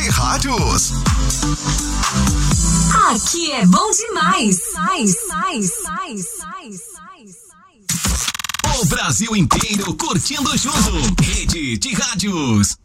de rádios. Aqui é bom demais. O Brasil inteiro curtindo junto. Rede de rádios.